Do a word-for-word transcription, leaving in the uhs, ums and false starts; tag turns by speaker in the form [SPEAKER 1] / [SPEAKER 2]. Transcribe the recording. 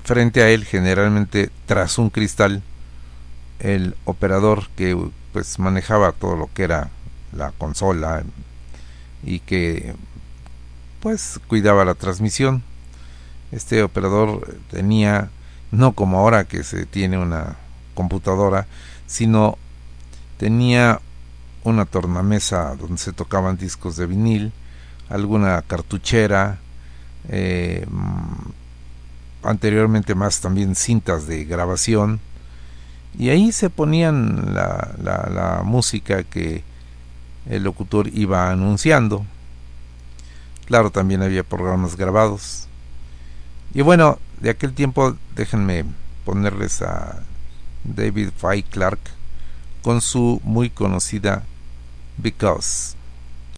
[SPEAKER 1] frente a él, generalmente tras un cristal, el operador que pues manejaba todo lo que era la consola y que pues cuidaba la transmisión. Este operador tenía, no como ahora que se tiene una computadora, sino tenía una tornamesa donde se tocaban discos de vinil, alguna cartuchera, eh, anteriormente más también cintas de grabación, y ahí se ponían la, la, la música que el locutor iba anunciando. Claro, también había programas grabados. Y bueno, de aquel tiempo déjenme ponerles a David Faye Clark con su muy conocida Because.